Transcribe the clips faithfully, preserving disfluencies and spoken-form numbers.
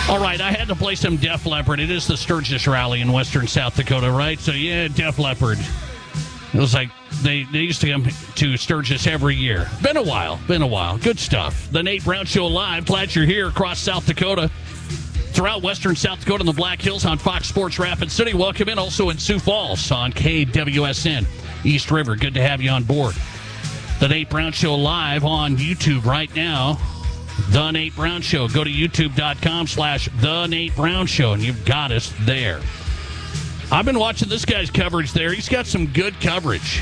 All right, I had to play some Def Leppard. It is the Sturgis Rally in western South Dakota, right? So, yeah, Def Leppard. It was like they, they used to come to Sturgis every year. Been a while. Been a while. Good stuff. The Nate Brown Show live. Glad you're here across South Dakota. Throughout western South Dakota and the Black Hills on Fox Sports Rapid City. Welcome in also in Sioux Falls on K W S N East River. Good to have you on board. The Nate Brown Show live on YouTube right now. The Nate Brown Show. Go to youtube.com slash The Nate Brown Show, and you've got us there. I've been watching this guy's coverage there. He's got some good coverage.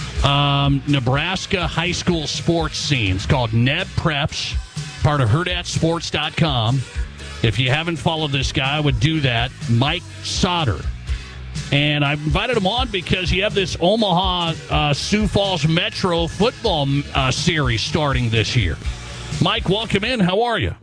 Um, Nebraska high school sports scene. It's called Neb Preps, part of hurrdat sports dot com. If you haven't followed this guy, I would do that. Mike Sauter. And I invited him on because you have this Omaha uh, Sioux Falls Metro football uh, series starting this year. Mike, welcome in. How are you?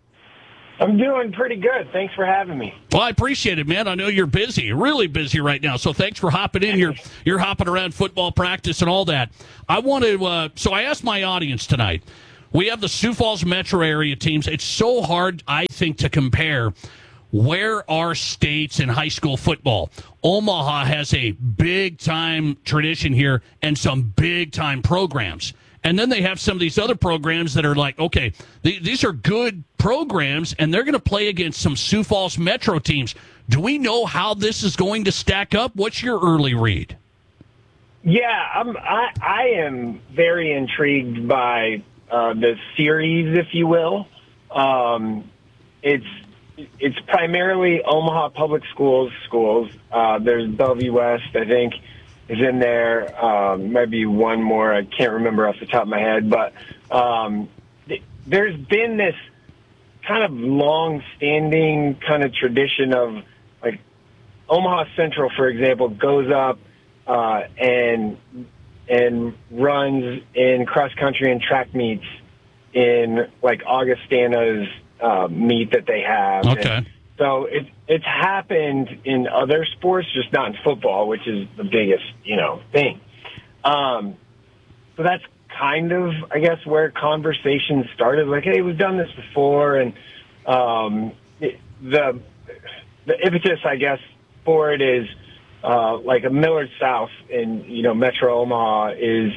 I'm doing pretty good. Thanks for having me. Well, I appreciate it, man. I know you're busy, you're really busy right now. So thanks for hopping in. You're you're hopping around football practice and all that. I want to. Uh, so I asked my audience tonight. We have the Sioux Falls metro area teams. It's so hard, I think, to compare. Where are states in high school football? Omaha has a big-time tradition here and some big-time programs. And then they have some of these other programs that are like, okay, th- these are good programs, and they're going to play against some Sioux Falls Metro teams. Do we know how this is going to stack up? What's your early read? Yeah, I'm, I, I am very intrigued by uh, the series, if you will. Um, it's it's primarily Omaha Public Schools schools. Uh, there's Bellevue West, I think, is in there. Um, maybe one more. I can't remember off the top of my head. But um, th- there's been this kind of long-standing kind of tradition of, like, Omaha Central, for example, goes up uh, and and runs in cross-country and track meets in, like, Augustana's uh, meet that they have. Okay. And so it, it's happened in other sports, just not in football, which is the biggest, you know, thing. Um, so that's kind of, I guess, where conversations started. Like, hey, we've done this before, and um, it, the the impetus, I guess, for it is uh, like a Millard South in, you know, Metro Omaha is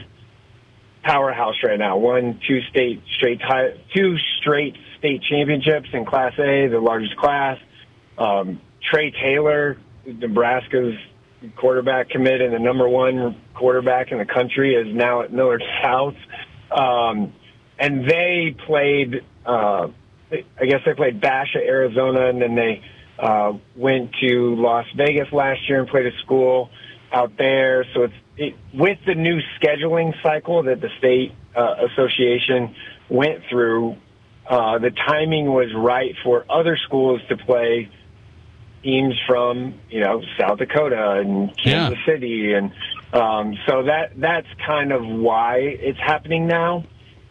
powerhouse right now. Won two state straight two straight state championships in Class A, the largest class. Um, Trey Taylor, Nebraska's quarterback commit and the number one quarterback in the country, is now at Millard South. Um, and they played, uh, I guess they played Bash at Arizona, and then they uh, went to Las Vegas last year and played a school out there. So it's it, with the new scheduling cycle that the state uh, association went through, uh, the timing was right for other schools to play teams from, you know, South Dakota and Kansas yeah. City. And um, so that that's kind of why it's happening now.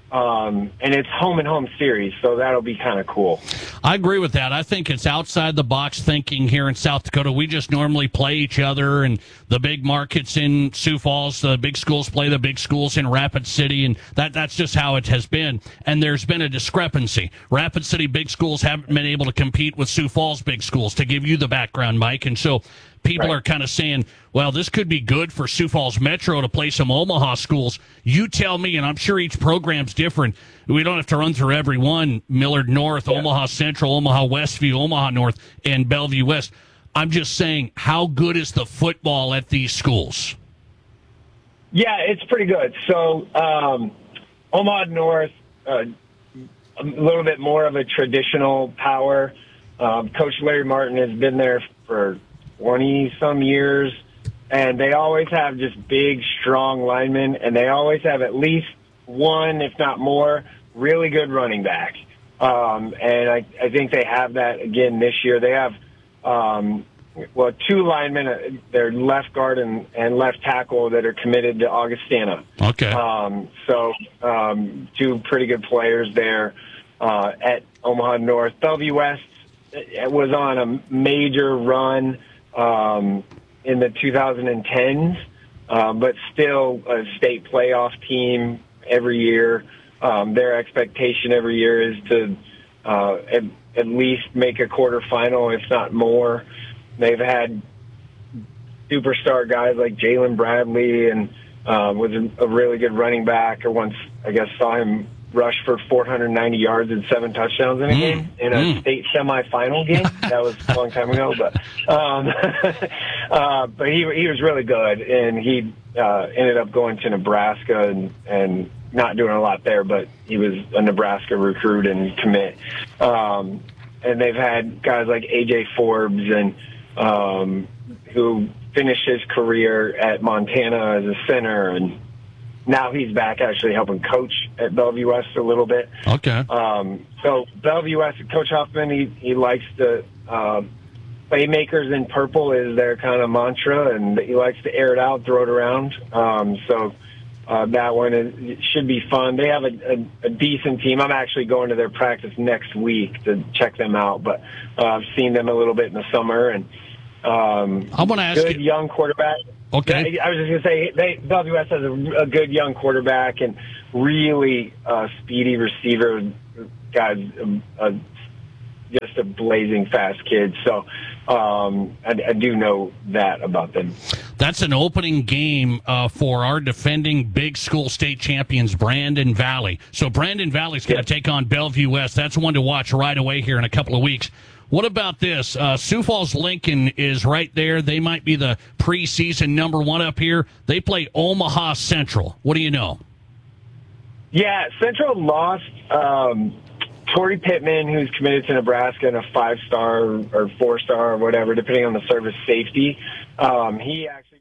Um, and it's home and home series, so that'll be kind of cool. I agree with that. I think it's outside the box thinking here in South Dakota. We just normally play each other, and the big markets in Sioux Falls, the big schools play the big schools in Rapid City, and that that's just how it has been. And there's been a discrepancy. Rapid City big schools haven't been able to compete with Sioux Falls big schools, to give you the background, Mike. And so people right. are kind of saying, well, this could be good for Sioux Falls Metro to play some Omaha schools. You tell me, and I'm sure each program's different. We don't have to run through every one. Millard North, yeah. Omaha Central, Omaha Westview, Omaha North, and Bellevue West. I'm just saying, how good is the football at these schools? Yeah, it's pretty good. So um, Omaha North, uh, a little bit more of a traditional power. Um, Coach Larry Martin has been there for twenty-some years, and they always have just big, strong linemen, and they always have at least one, if not more, really good running back. Um, and I, I think they have that again this year. They have, um, well, two linemen, their left guard and, and left tackle, that are committed to Augustana. Okay. Um, so um, two pretty good players there uh, at Omaha North. Bellevue West was on a major run Um, in the two thousand tens, uh, but still a state playoff team every year. Um, their expectation every year is to uh, at, at least make a quarterfinal, if not more. They've had superstar guys like Jalen Bradley and um, was a, a really good running back. I once, I guess, saw him rush for four hundred ninety yards and seven touchdowns in a mm. game in a mm. state semifinal game. That was a long time ago, but um, uh, but he he was really good, and he uh, ended up going to Nebraska and and not doing a lot there, but he was a Nebraska recruit and commit. Um, and they've had guys like A J Forbes and um, who finished his career at Montana as a center, and now he's back actually helping coach at Bellevue West a little bit. Okay. Um, so Bellevue West, Coach Huffman, he, he likes to uh, playmakers in purple is their kind of mantra, and he likes to air it out, throw it around. Um, so uh, that one is, it should be fun. They have a, a, a decent team. I'm actually going to their practice next week to check them out, but uh, I've seen them a little bit in the summer. And um, I want to ask good you. young quarterback. Okay. Yeah, I was just going to say, they, Bellevue West has a, a good young quarterback and really uh, speedy receiver. Guy's a, a, just a blazing fast kid. So um, I, I do know that about them. That's an opening game uh, for our defending big school state champions, Brandon Valley. So Brandon Valley's going to Yeah. take on Bellevue West. That's one to watch right away here in a couple of weeks. What about this? Uh, Sioux Falls Lincoln is right there. They might be the preseason number one up here. They play Omaha Central. What do you know? Yeah, Central lost um, Torrey Pittman, who's committed to Nebraska, and a five-star or four-star or whatever, depending on the service safety. Um, he actually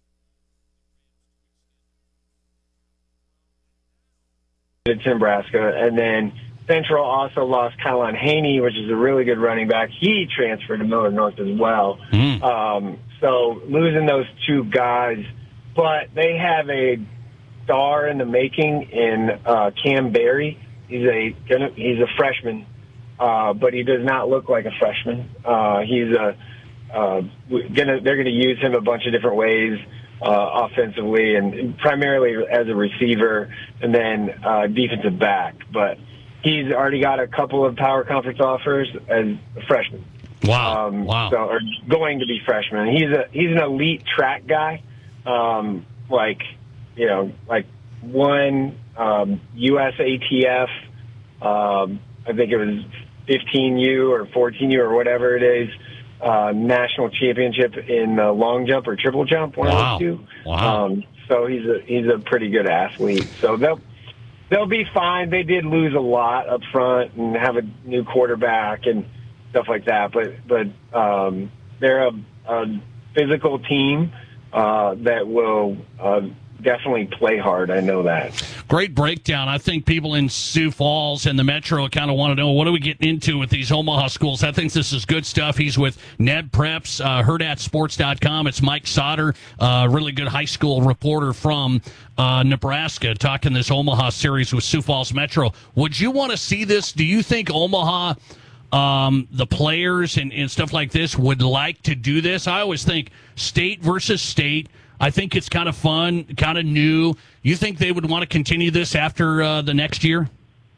moved to Nebraska, and then Central also lost Kylan Haney, which is a really good running back. He transferred to Millard North as well. Mm. Um, so losing those two guys, but they have a star in the making in uh, Cam Berry. He's a he's a freshman, uh, but he does not look like a freshman. Uh, he's a uh, gonna they're gonna use him a bunch of different ways. Uh, offensively and primarily as a receiver and then uh, defensive back, but he's already got a couple of power conference offers as a freshman. Wow! Um, wow! So, or going to be freshman. He's a he's an elite track guy. Um, like you know, like one um, U S A T F. Um, I think it was fifteen U or fourteen U or whatever it is. Uh, national championship in uh, long jump or triple jump. One Wow! of those two. Wow! Um, so he's a he's a pretty good athlete. So they'll. They'll be fine. They did lose a lot up front and have a new quarterback and stuff like that. But but um, they're a, a physical team uh, that will uh, definitely play hard. I know that. Great breakdown. I think people in Sioux Falls and the Metro kind of want to know, what are we getting into with these Omaha schools? I think this is good stuff. He's with Ned Preps, uh, herd at sports dot com. It's Mike Sauter, uh, really good high school reporter from uh, Nebraska, talking this Omaha series with Sioux Falls Metro. Would you want to see this? Do you think Omaha, um, the players and, and stuff like this, would like to do this? I always think state versus state. I think it's kind of fun, kind of new. You think they would want to continue this after uh, the next year?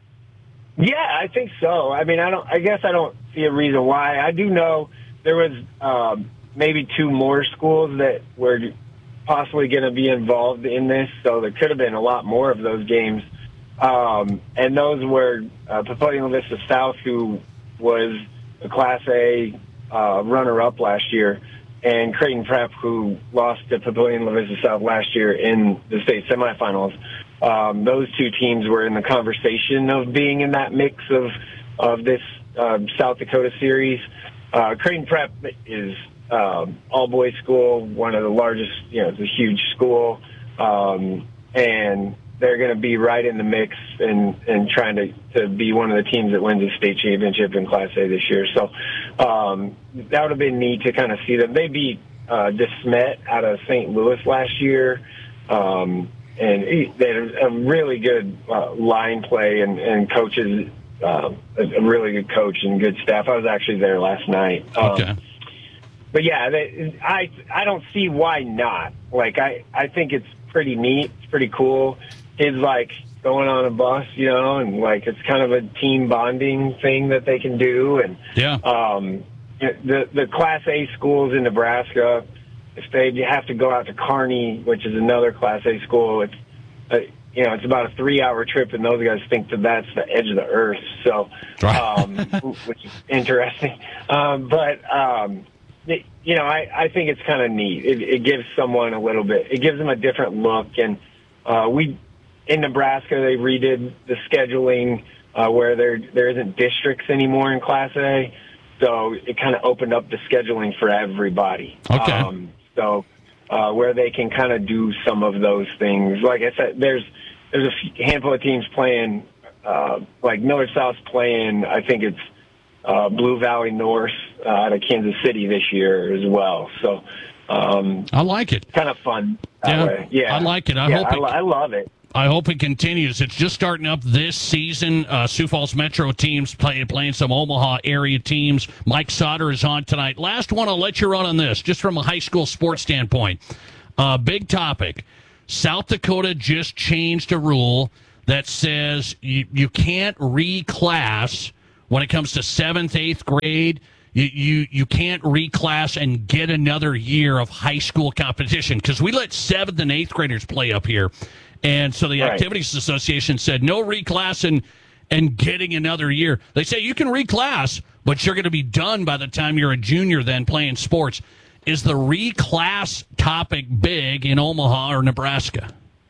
Yeah, I think so. I mean, I don't. I guess I don't see a reason why. I do know there was um, maybe two more schools that were possibly going to be involved in this, so there could have been a lot more of those games. Um, and those were uh, Papillion La Vista South, who was a Class A uh, runner-up last year, and Creighton Prep, who lost to Papillion La Vista South last year in the state semifinals. Um, those two teams were in the conversation of being in that mix of of this uh, South Dakota series. Uh, Creighton Prep is um, all-boys school, one of the largest, you know, it's a huge school, um, and they're going to be right in the mix and, and trying to, to be one of the teams that wins the state championship in Class A this year. So um, that would have been neat to kind of see them. They beat uh, DeSmet out of Saint Louis last year, um, and he, they had a really good uh, line play and, and coaches, uh, a, a really good coach and good staff. I was actually there last night. Um, Okay. But yeah, they, I I don't see why not. Like I, I think it's pretty neat. It's pretty cool. Kids like going on a bus, you know, and like it's kind of a team bonding thing that they can do. And yeah, um, the the Class A schools in Nebraska, if they have to go out to Kearney, which is another Class A school, it's uh, you know, it's about a three-hour trip, and those guys think that that's the edge of the earth. So, um, which is interesting. Um, but um, it, you know, I, I think it's kind of neat. It, it gives someone a little bit. It gives them a different look. And uh, we in Nebraska, they redid the scheduling uh, where there there isn't districts anymore in Class A. So it kind of opened up the scheduling for everybody. Okay. Um, so. Uh, where they can kind of do some of those things. Like I said, there's there's a few, handful of teams playing, uh, like Millard South's playing, I think it's uh, Blue Valley North uh, out of Kansas City this year as well. So um, I like it. Kind of fun that yeah, way. Yeah, I like it. I yeah, hope I, it, I love it. I hope it continues. It's just starting up this season. Uh, Sioux Falls Metro teams play, playing some Omaha area teams. Mike Sauter is on tonight. Last one, I'll let you run on this, just from a high school sports standpoint. Uh, big topic. South Dakota just changed a rule that says you, you can't reclass when it comes to seventh, eighth grade. You, you, you can't reclass and get another year of high school competition because we let seventh and eighth graders play up here. And so the Right. Activities Association said no reclass and, and getting another year. They say you can reclass, but you're going to be done by the time you're a junior then playing sports. Is the reclass topic big in Omaha or Nebraska?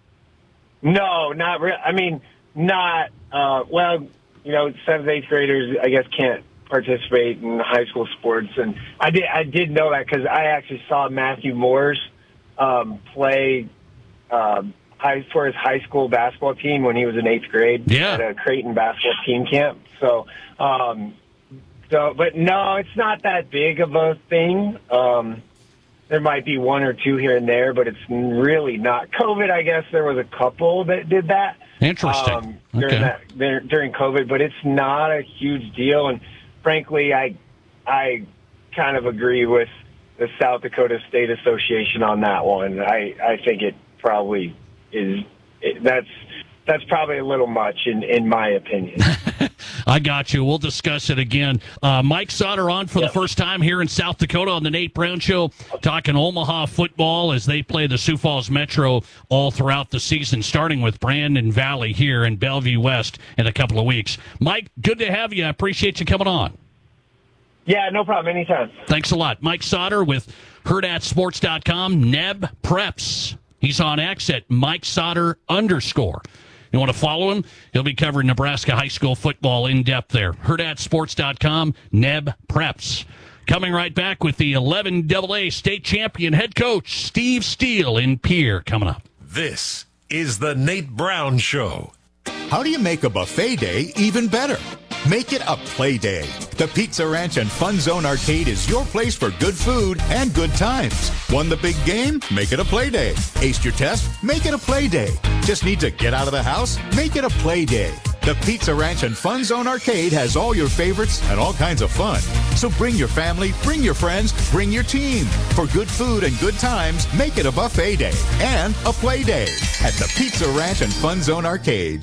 No, not really. I mean, not, uh, well, you know, seventh, eighth graders, I guess, can't participate in high school sports. And I did, I did know that because I actually saw Matthew Morse um, play um, high, for his high school basketball team when he was in eighth grade yeah. at a Creighton basketball team camp. So, um, so, but no, it's not that big of a thing. Um, there might be one or two here and there, but it's really not. COVID, I guess there was a couple that did that. Interesting. Um, during, okay. that, there, during COVID, but it's not a huge deal. And frankly, I, I kind of agree with the South Dakota State Association on that one. I, I think it probably is. It, that's that's probably a little much in, in my opinion. I got you. We'll discuss it again. Uh, Mike Sauter on for yep. the first time here in South Dakota on the Nate Brown Show, talking Omaha football as they play the Sioux Falls Metro all throughout the season, starting with Brandon Valley here in Bellevue West in a couple of weeks. Mike, good to have you. I appreciate you coming on. Yeah, no problem. Anytime. Thanks a lot. Mike Sauter with Hurrdat Sports dot com, Neb Preps. He's on X at Mike Sauter underscore. You want to follow him? He'll be covering Nebraska high school football in depth there. Hurrdat Sports dot com, Neb Preps. Coming right back with the eleven double A state champion head coach Steve Steele in Pierre coming up. This is the Nate Brown Show. How do you make a buffet day even better? Make it a play day. The Pizza Ranch and Fun Zone Arcade is your place for good food and good times. Won the big game? Make it a play day. Aced your test? Make it a play day. Just need to get out of the house? Make it a play day. The Pizza Ranch and Fun Zone Arcade has all your favorites and all kinds of fun. So bring your family, bring your friends, bring your team. For good food and good times, make it a buffet day and a play day at the Pizza Ranch and Fun Zone Arcade.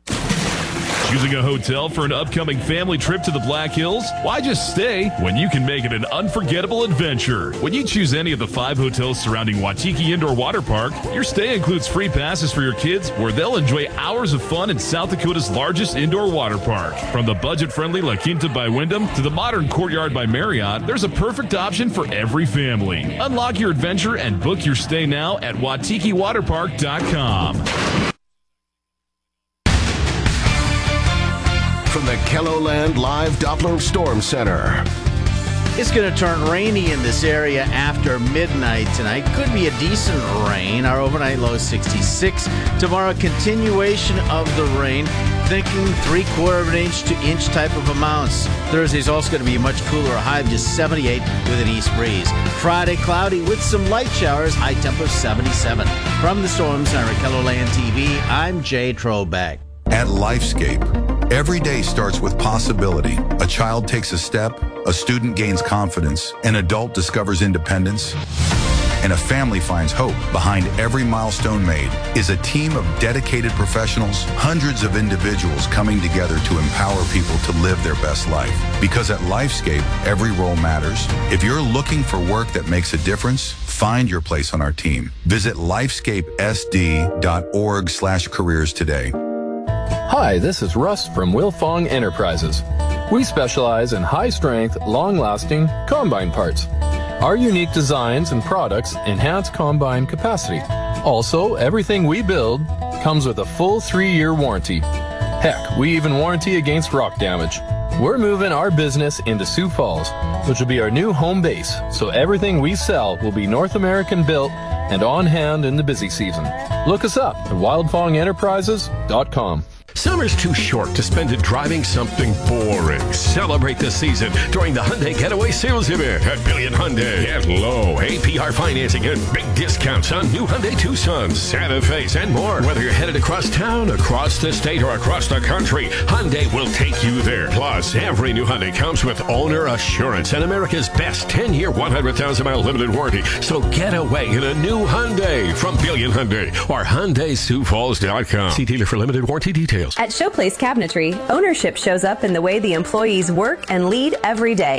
Choosing a hotel for an upcoming family trip to the Black Hills? Why just stay when you can make it an unforgettable adventure? When you choose any of the five hotels surrounding Wautiki Indoor Water Park, your stay includes free passes for your kids where they'll enjoy hours of fun in South Dakota's largest indoor water park. From the budget-friendly La Quinta by Wyndham to the modern Courtyard by Marriott, there's a perfect option for every family. Unlock your adventure and book your stay now at Wautiki Water Park dot com. From the KELOLAND Live Doppler Storm Center. It's going to turn rainy in this area after midnight tonight. Could be a decent rain. Our overnight low is sixty-six. Tomorrow, continuation of the rain. Thinking three-quarter of an inch to inch type of amounts. Thursday's also going to be a much cooler, a high of just seventy-eight with an east breeze. Friday, cloudy with some light showers, high temp of seventy-seven. From the Storm Center, KELOLAND T V, I'm Jay Trobeck. At Lifescape, every day starts with possibility. A child takes a step, a student gains confidence, an adult discovers independence. and a family finds hope. Behind every milestone made is a team of dedicated professionals, hundreds of individuals coming together to empower people to live their best life. Because at Lifescape, every role matters. If you're looking for work that makes a difference, find your place on our team. Visit lifescapesd.org slash careers today. Hi, this is Russ from Wilfong Enterprises. We specialize in high-strength, long-lasting combine parts. Our unique designs and products enhance combine capacity. Also, everything we build comes with a full three-year warranty. Heck, we even warranty against rock damage. We're moving our business into Sioux Falls, which will be our new home base, so everything we sell will be North American built and on hand in the busy season. Look us up at wildfong enterprises dot com. Summer's too short to spend it driving something boring. Celebrate the season during the Hyundai Getaway Sales Event at Billion Hyundai. Get low A P R financing and big discounts on new Hyundai Tucsons, Santa Fe's, and more. Whether you're headed across town, across the state, or across the country, Hyundai will take you there. Plus, every new Hyundai comes with owner assurance and America's best ten-year, one hundred thousand mile limited warranty. So get away in a new Hyundai from Billion Hyundai or Hyundai Sioux Falls dot com. See dealer for limited warranty details. At Showplace Cabinetry, ownership shows up in the way the employees work and lead every day.